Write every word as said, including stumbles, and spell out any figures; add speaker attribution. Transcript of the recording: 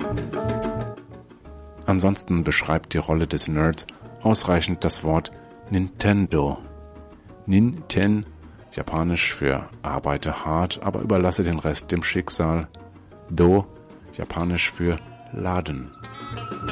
Speaker 1: Ansonsten beschreibt die Rolle des Nerds ausreichend das Wort Nintendo. Ninten, japanisch für arbeite hart, aber überlasse den Rest dem Schicksal. Do, japanisch für Laden.